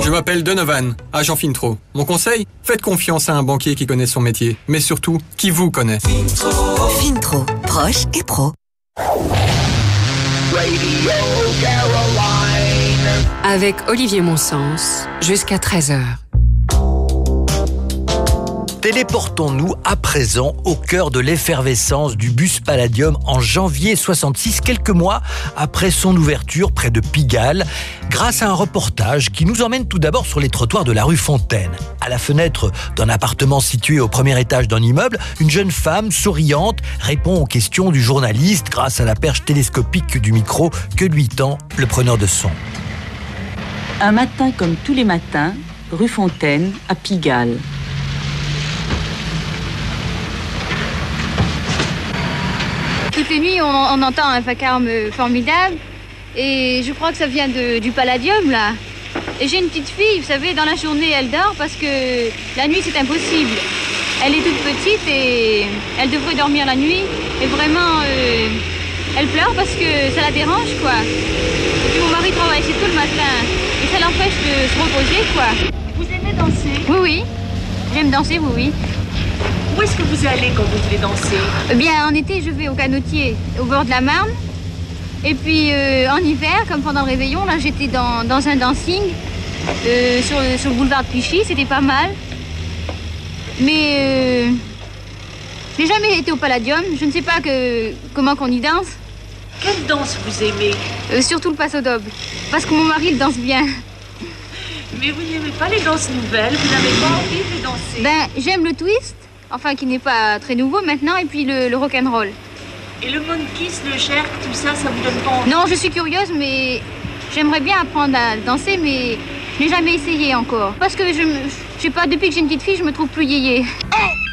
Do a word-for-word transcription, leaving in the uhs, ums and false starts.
Je m'appelle Donovan, agent Fintro. Mon conseil, faites confiance à un banquier qui connaît son métier, mais surtout, qui vous connaît. Fintro, Fintro, proche et pro. Avec Olivier Monsens, jusqu'à treize heures. Téléportons-nous à présent au cœur de l'effervescence du bus Palladium en janvier soixante-six, quelques mois après son ouverture près de Pigalle, grâce à un reportage qui nous emmène tout d'abord sur les trottoirs de la rue Fontaine. À la fenêtre d'un appartement situé au premier étage d'un immeuble, une jeune femme souriante répond aux questions du journaliste grâce à la perche télescopique du micro que lui tend le preneur de son. Un matin comme tous les matins, rue Fontaine, à Pigalle. Toutes les nuits, on, on entend un vacarme formidable et je crois que ça vient de, du Palladium, là. Et j'ai une petite fille, vous savez, dans la journée, elle dort parce que la nuit, c'est impossible. Elle est toute petite et elle devrait dormir la nuit et vraiment, euh, elle pleure parce que ça la dérange, quoi. Et puis mon mari travaille chez tout le matin et ça l'empêche de se reposer, quoi. Vous aimez danser? Oui, oui. J'aime danser, oui, oui. Où est-ce que vous allez quand vous voulez danser? Eh bien, en été, je vais au Canotier, au bord de la Marne. Et puis, euh, en hiver, comme pendant le réveillon, là, j'étais dans, dans un dancing euh, sur, le, sur le boulevard de Clichy. C'était pas mal. Mais euh, je n'ai jamais été au Palladium. Je ne sais pas que, comment qu'on y danse. Quelle danse vous aimez? euh, Surtout le passo doble. Parce que mon mari le danse bien. Mais vous n'aimez pas les danses nouvelles? Vous n'avez pas envie de les danser? Ben, j'aime le twist. Enfin, qui n'est pas très nouveau maintenant, et puis le, le rock'n'roll. Et le monkeys, le jerk, tout ça, ça vous donne pas envie? Non, je suis curieuse, mais j'aimerais bien apprendre à danser, mais je n'ai jamais essayé encore. Parce que je, je sais pas, depuis que j'ai une petite fille, je me trouve plus yéyé.